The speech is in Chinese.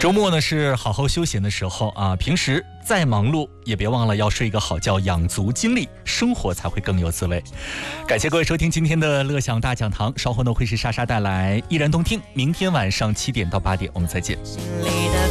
周末呢是好好休闲的时候啊，平时再忙碌也别忘了要睡一个好觉，养足精力，生活才会更有滋味。感谢各位收听今天的乐享大讲堂，稍后呢会是莎莎带来依然动听，明天晚上7点到8点我们再见。